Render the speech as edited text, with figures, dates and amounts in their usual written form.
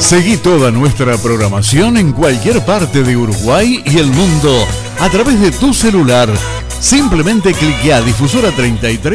Seguí toda nuestra programación en cualquier parte de Uruguay y el mundo a través de tu celular. Simplemente cliquea Difusora 33